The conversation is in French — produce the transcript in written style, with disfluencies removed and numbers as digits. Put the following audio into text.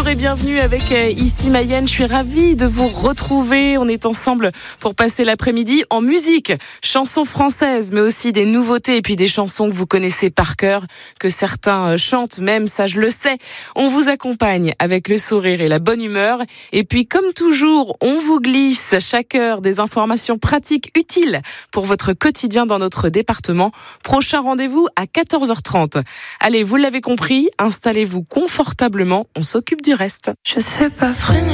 Bonjour et bienvenue avec ici Mayenne. Je suis ravie de vous retrouver. On est ensemble pour passer l'après-midi en musique, chansons françaises, mais aussi des nouveautés et puis des chansons que vous connaissez par cœur, que certains chantent même, ça je le sais. On vous accompagne avec le sourire et la bonne humeur. Et puis comme toujours, on vous glisse chaque heure des informations pratiques utiles pour votre quotidien dans notre département. Prochain rendez-vous à 14h30. Allez, vous l'avez compris, installez-vous confortablement, on s'occupe du reste. Je sais pas freiner.